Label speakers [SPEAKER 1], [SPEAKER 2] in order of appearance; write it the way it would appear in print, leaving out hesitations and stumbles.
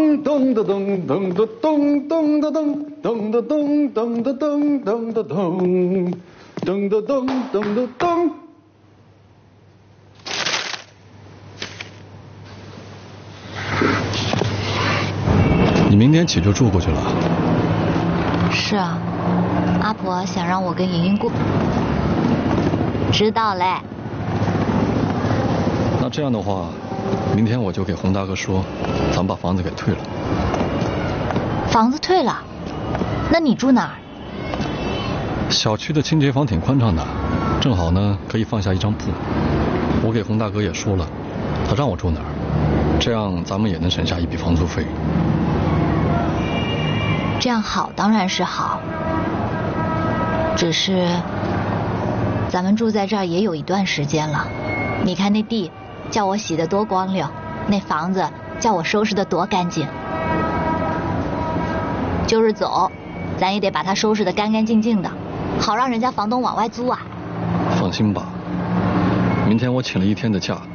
[SPEAKER 1] 咚咚的咚咚的咚咚的咚咚的咚咚的咚咚的咚咚的咚咚的咚。
[SPEAKER 2] 你明天起就住过去了？
[SPEAKER 3] 是啊，阿婆想让我跟莹莹过。知道嘞。
[SPEAKER 2] 那这样的话，明天我就给洪大哥说，咱们把房子给退了。
[SPEAKER 3] 房子退了？那你住哪儿？
[SPEAKER 2] 小区的清洁房挺宽敞的，正好呢可以放下一张铺。我给洪大哥也说了，他让我住哪儿，这样咱们也能省下一笔房租费。
[SPEAKER 3] 这样好当然是好，只是咱们住在这儿也有一段时间了。你看那地叫我洗得多光溜，那房子叫我收拾得多干净。就是走，咱也得把它收拾得干干净净的，好让人家房东往外租啊。
[SPEAKER 2] 放心吧，明天我请了1天的假，